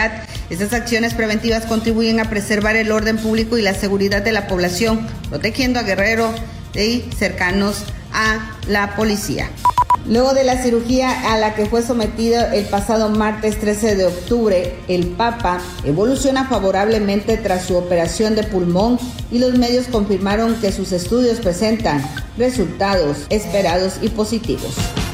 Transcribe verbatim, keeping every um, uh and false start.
seguridad. Estas acciones preventivas contribuyen a preservar el orden público y la seguridad de la población, protegiendo a Guerrero y cercanos a la policía. Luego de la cirugía a la que fue sometido el pasado martes trece de octubre, el Papa evoluciona favorablemente tras su operación de pulmón y los medios confirmaron que sus estudios presentan resultados esperados y positivos.